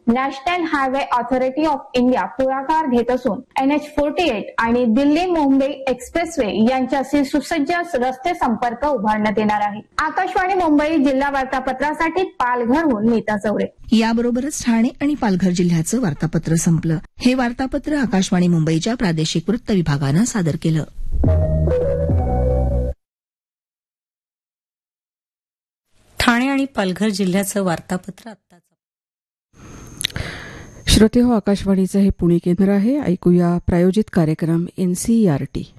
National highway authority of India पुढाकार घेत असून NH48 आणि दिल्ली मुंबई एक्सप्रेसवे यांच्याशी सुसज्ज रस्ते संपर्क उभारण्यात येणार आहे. आकाशवाणी मुंबई जिल्हा वार्तापत्रासाठी पालघरहून नीता चौरे. याबरोबरच ठाणे आणि पालघर जिल्ह्याचं वार्तापत्र संपलं. हे वार्तापत्र आकाशवाणी मुंबईच्या प्रादेशिक वृत्त विभागानं सादर केलं. ठाणे आणि पालघर जिल्ह्याचं वार्तापत्र आत्ताच. श्रोते हो, आकाशवाणीचं हे पुणे केंद्र आहे. ऐकूया प्रायोजित कार्यक्रम NCERT.